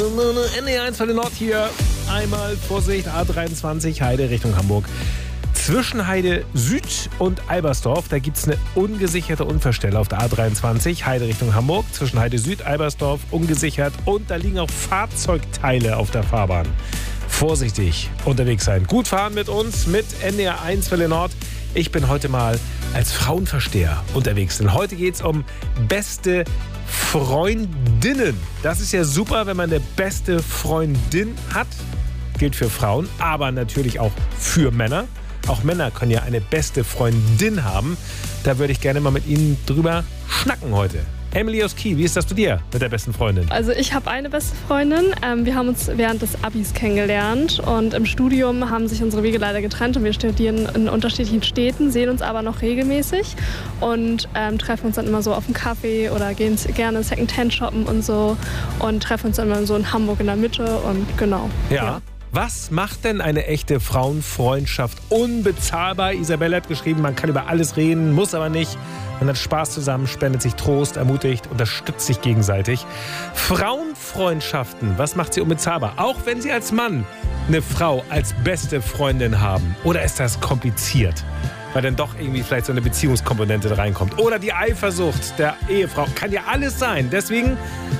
NE1 für den Nord hier. Einmal Vorsicht, A23, Heide Richtung Hamburg. Zwischen Heide Süd und Albersdorf, da gibt es eine ungesicherte Unfallstelle auf der A23, Heide Richtung Hamburg. Zwischen Heide Süd, Albersdorf, ungesichert. Und da liegen auch Fahrzeugteile auf der Fahrbahn. Vorsichtig unterwegs sein. Gut fahren mit uns, mit NDR1 für den Nord. Ich bin heute mal als Frauenversteher unterwegs. Denn heute geht es um beste Freundinnen. Das ist ja super, wenn man eine beste Freundin hat. Gilt für Frauen, aber natürlich auch für Männer. Auch Männer können ja eine beste Freundin haben. Da würde ich gerne mal mit Ihnen drüber schnacken heute. Emily aus Kiel, wie ist das bei dir mit der besten Freundin? Also ich habe eine beste Freundin. Wir haben uns während des Abis kennengelernt und im Studium haben sich unsere Wege leider getrennt und wir studieren in unterschiedlichen Städten, sehen uns aber noch regelmäßig und treffen uns dann immer so auf einen Kaffee oder gehen gerne Secondhand shoppen und so und treffen uns dann immer so in Hamburg in der Mitte und genau. Ja. Was macht denn eine echte Frauenfreundschaft unbezahlbar? Isabelle hat geschrieben, man kann über alles reden, muss aber nicht. Man hat Spaß zusammen, spendet sich Trost, ermutigt, unterstützt sich gegenseitig. Frauenfreundschaften, was macht sie unbezahlbar? Auch wenn Sie als Mann eine Frau als beste Freundin haben. Oder ist das kompliziert? Weil dann doch irgendwie vielleicht so eine Beziehungskomponente reinkommt. Oder die Eifersucht der Ehefrau. Kann ja alles sein. Deswegen